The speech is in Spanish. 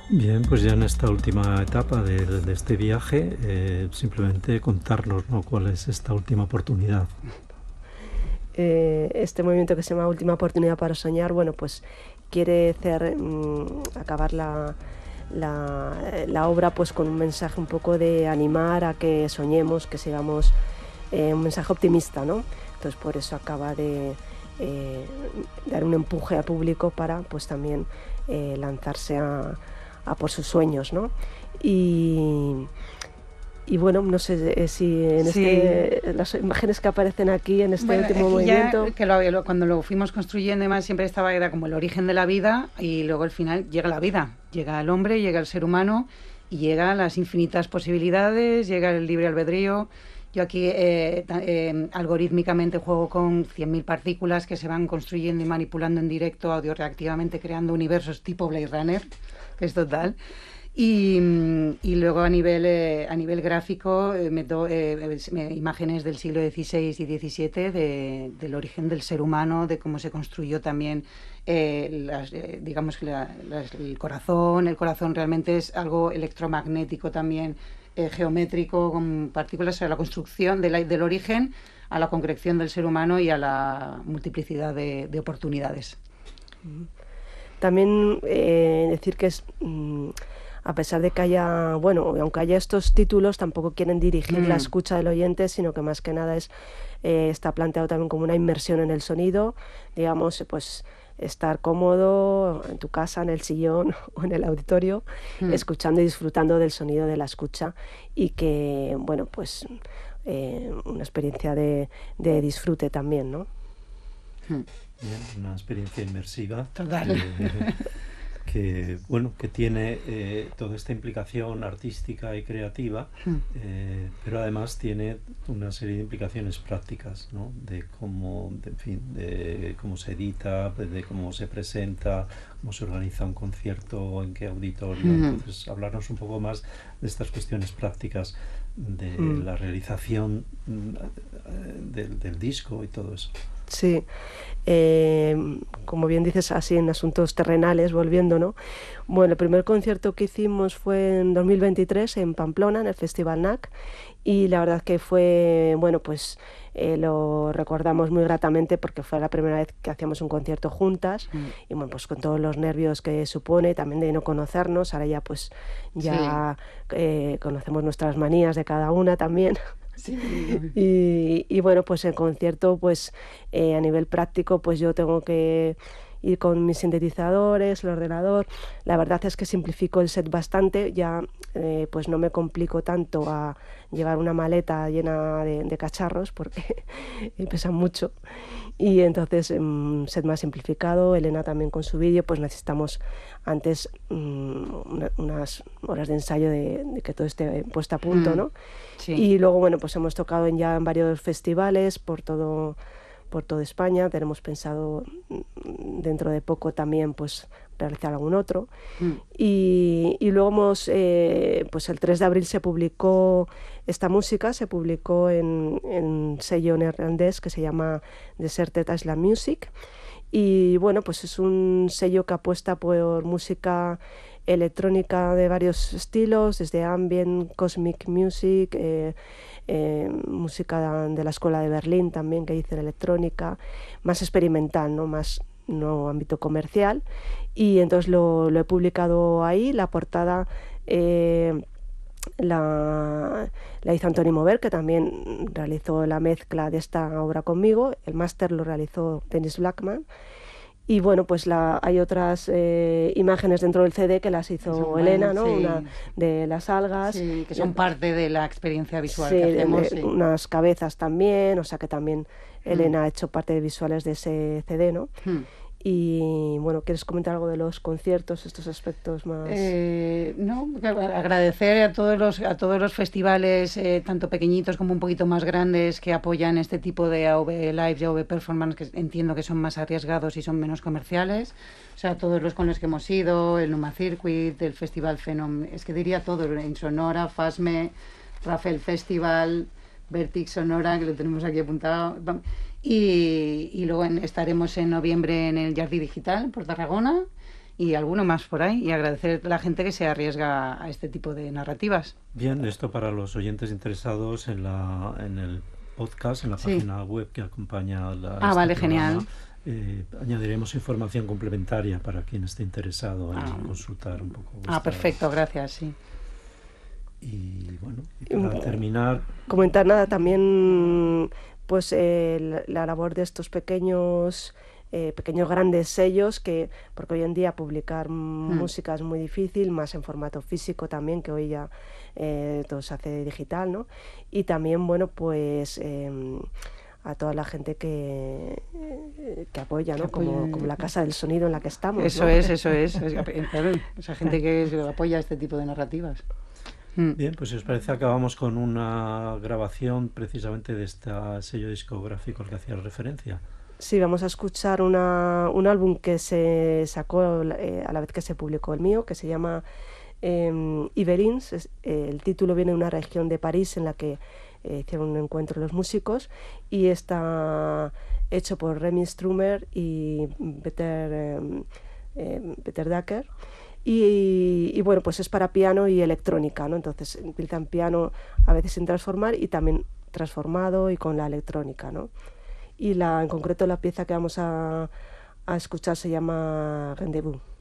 Bien, pues ya en esta última etapa de este viaje, simplemente contarnos, ¿no?, cuál es esta última oportunidad. Este movimiento que se llama Última Oportunidad para Soñar, bueno, pues quiere acabar la obra pues con un mensaje un poco de animar a que soñemos, que sigamos, un mensaje optimista, ¿no? Entonces por eso acaba de dar un empuje al público para pues también lanzarse a por sus sueños, ¿no? Y bueno, no sé si las imágenes que aparecen aquí en este último movimiento... Ya, que cuando lo fuimos construyendo, además, siempre era como el origen de la vida, y luego al final llega la vida, llega el hombre, llega el ser humano, y llega las infinitas posibilidades, llega el libre albedrío. Yo aquí algorítmicamente juego con 100.000 partículas que se van construyendo y manipulando en directo, audioreactivamente, creando universos tipo Blade Runner, que es total. Y luego a nivel gráfico meto imágenes del siglo XVI y XVII del origen del ser humano, de cómo se construyó también digamos que el corazón. El corazón realmente es algo electromagnético también, geométrico, con partículas. O sea, la construcción del origen a la concreción del ser humano y a la multiplicidad de oportunidades. También decir que es... a pesar de que haya, bueno, aunque haya estos títulos, tampoco quieren dirigir la escucha del oyente, sino que más que nada está planteado también como una inmersión en el sonido, digamos, pues estar cómodo en tu casa, en el sillón o en el auditorio, escuchando y disfrutando del sonido de la escucha, y que, bueno, pues una experiencia de disfrute también, ¿no? Bien, una experiencia inmersiva. Total. Que bueno, que tiene toda esta implicación artística y creativa, pero además tiene una serie de implicaciones prácticas, ¿no? De cómo, de cómo se edita, de cómo se presenta, cómo se organiza un concierto, en qué auditorio. Entonces, hablarnos un poco más de estas cuestiones prácticas de la realización del disco y todo eso. Sí, como bien dices, así en asuntos terrenales, volviendo, ¿no? Bueno, el primer concierto que hicimos fue en 2023 en Pamplona, en el Festival NAC, y la verdad que fue, bueno, pues lo recordamos muy gratamente porque fue la primera vez que hacíamos un concierto juntas, y bueno, pues con todos los nervios que supone, también de no conocernos. Ahora ya pues conocemos nuestras manías de cada una también. Sí. Y bueno, pues el concierto, pues a nivel práctico, pues yo tengo que ir con mis sintetizadores, el ordenador. La verdad es que simplifico el set bastante, ya pues no me complico tanto a llevar una maleta llena de cacharros, porque pesan mucho. Y entonces un set más simplificado. Elena también con su vídeo, pues necesitamos antes unas horas de ensayo de que todo esté puesto a punto, ¿no? Sí. Y luego, bueno, pues hemos tocado ya en varios festivales por toda España. Tenemos pensado dentro de poco también pues realizar algún otro. Y luego pues el 3 de abril se publicó esta música, se publicó en un sello neerlandés que se llama Deserted Island Music. Y bueno, pues es un sello que apuesta por música electrónica de varios estilos, desde ambient, cosmic music, música de la Escuela de Berlín también, que dice electrónica, más experimental, ¿no? Más no ámbito comercial. Y entonces lo he publicado ahí. La portada la hizo Antoni Mover, que también realizó la mezcla de esta obra conmigo. El máster lo realizó Dennis Blackman. Y bueno, pues hay otras imágenes dentro del CD que las hizo Elena, ¿no? Sí. Una de las algas. Sí, que son parte de la experiencia visual que hacemos. Unas cabezas también, o sea que también Elena ha hecho parte de visuales de ese CD, ¿no? Y bueno, ¿quieres comentar algo de los conciertos, estos aspectos más? No, agradecer a todos los festivales, tanto pequeñitos como un poquito más grandes, que apoyan este tipo de AV Live y AV Performance, que entiendo que son más arriesgados y son menos comerciales. O sea, todos los con los que hemos ido, el Numa Circuit, el Festival Phenom, es que diría todo, en Sonora, FASME, Rafael Festival, Vertix Sonora, que lo tenemos aquí apuntado. Y luego estaremos en noviembre en el Jardí Digital por Tarragona, y alguno más por ahí, y agradecer a la gente que se arriesga a este tipo de narrativas. Bien, esto para los oyentes interesados en el podcast, en la página web que acompaña vale, genial. Añadiremos información complementaria para quien esté interesado en consultar un poco. Perfecto, gracias, sí. Y bueno, y para terminar... Comentar nada, también pues la labor de estos pequeños grandes sellos, porque hoy en día publicar música es muy difícil, más en formato físico también, que hoy ya todo se hace digital, ¿no? Y también, bueno, pues a toda la gente que apoya, ¿no? Como la Casa del Sonido en la que estamos. Eso, ¿no? Eso es. Esa gente que apoya este tipo de narrativas. Bien, pues si os parece acabamos con una grabación precisamente de este sello discográfico al que hacía referencia. Sí, vamos a escuchar un álbum que se sacó a la vez que se publicó el mío, que se llama Yvelines. El título viene de una región de París en la que hicieron un encuentro los músicos, y está hecho por Remy Strummer y Peter Dacker. Y bueno, pues es para piano y electrónica, ¿no? Entonces utilizan piano a veces sin transformar y también transformado y con la electrónica, ¿no? Y en concreto la pieza que vamos a escuchar se llama Rendezvous.